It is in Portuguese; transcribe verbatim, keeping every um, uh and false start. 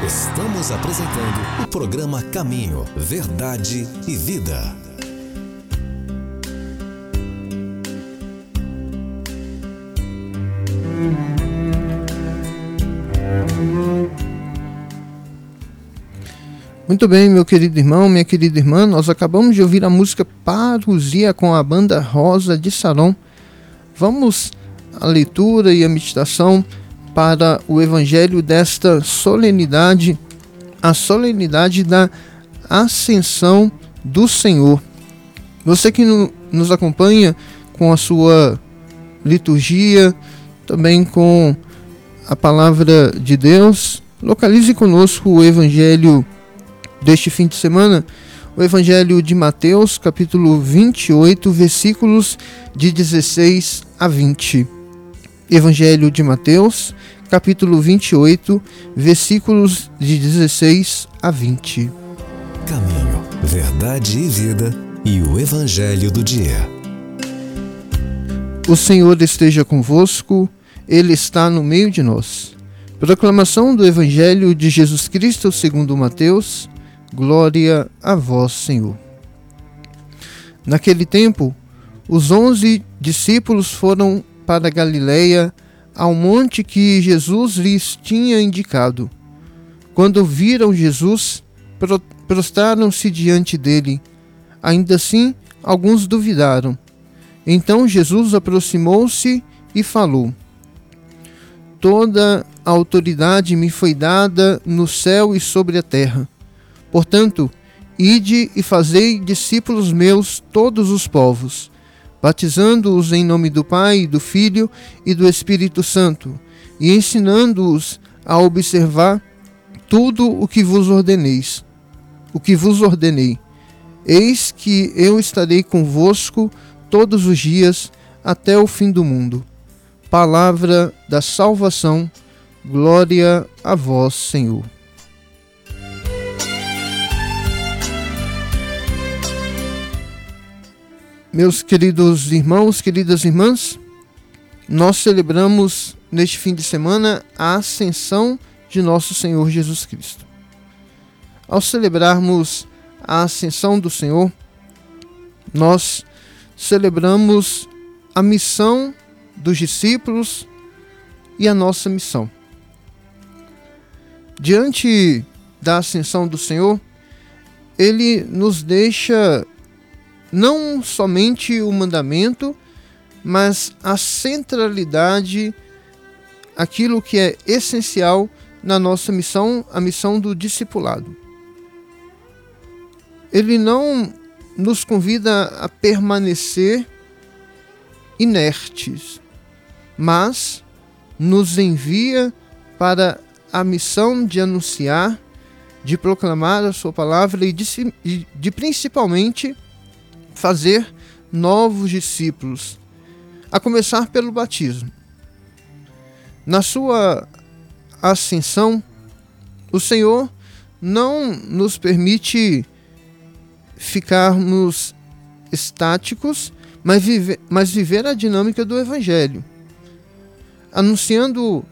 Estamos apresentando o programa Caminho, Verdade e Vida. Muito bem, meu querido irmão, minha querida irmã, nós acabamos de ouvir a música Parousia com a banda Rosa de Saron. Vamos à leitura e à meditação para o evangelho desta solenidade, a solenidade da Ascensão do Senhor. Você que no, nos acompanha com a sua liturgia, também com a palavra de Deus, localize conosco o evangelho deste fim de semana, o evangelho de Mateus, capítulo vinte e oito, versículos de dezesseis a vinte. Evangelho de Mateus, capítulo vinte e oito, versículos de dezesseis a vinte. Caminho, Verdade e Vida e o Evangelho do Dia. O Senhor esteja convosco, Ele está no meio de nós. Proclamação do Evangelho de Jesus Cristo segundo Mateus. Glória a vós, Senhor. Naquele tempo, os onze discípulos foram para Galiléia, ao monte que Jesus lhes tinha indicado. Quando viram Jesus, prostraram-se diante dele. Ainda assim, alguns duvidaram. Então Jesus aproximou-se e falou: Toda a autoridade me foi dada no céu e sobre a terra. Portanto, ide e fazei discípulos meus todos os povos, batizando-os em nome do Pai, do Filho e do Espírito Santo, e ensinando-os a observar tudo o que vos ordeneis, o que vos ordenei. Eis que eu estarei convosco todos os dias até o fim do mundo. Palavra da salvação, glória a vós, Senhor. Meus queridos irmãos, queridas irmãs, nós celebramos neste fim de semana a ascensão de nosso Senhor Jesus Cristo. Ao celebrarmos a ascensão do Senhor, nós celebramos a missão dos discípulos e a nossa missão. Diante da ascensão do Senhor, Ele nos deixa não somente o mandamento, mas a centralidade, aquilo que é essencial na nossa missão, a missão do discipulado. Ele não nos convida a permanecer inertes, mas nos envia para a missão de anunciar, de proclamar a sua palavra e de, de, de principalmente fazer novos discípulos, a começar pelo batismo. Na sua ascensão, o Senhor não nos permite ficarmos estáticos, mas viver, mas viver a dinâmica do Evangelho, anunciando